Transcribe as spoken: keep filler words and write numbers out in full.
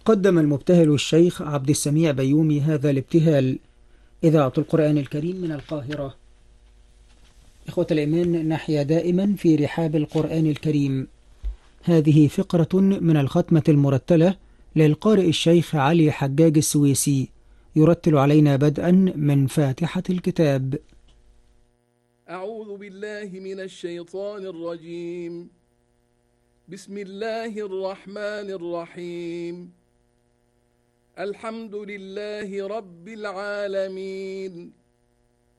قدم المبتهل الشيخ عبد السميع بيومي هذا الابتهال. إذاعة القرآن الكريم من القاهرة. إخوة الإيمان، نحيا دائما في رحاب القرآن الكريم. هذه فقرة من الختمة المرتلة للقارئ الشيخ علي حجاج السويسي، يرتل علينا بدءا من فاتحة الكتاب. أعوذ بالله من الشيطان الرجيم. بسم الله الرحمن الرحيم. الحمد لله رب العالمين.